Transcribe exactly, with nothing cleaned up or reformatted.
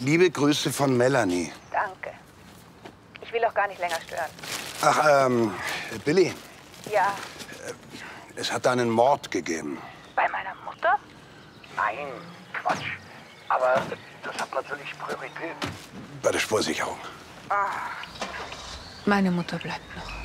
Liebe Grüße von Melanie. Danke. Ich will auch gar nicht länger stören. Ach, ähm, Billy. Ja. Es hat einen Mord gegeben. Bei meiner Mutter? Nein, Quatsch. Aber das hat natürlich Priorität. Bei der Spursicherung. Meine Mutter bleibt noch.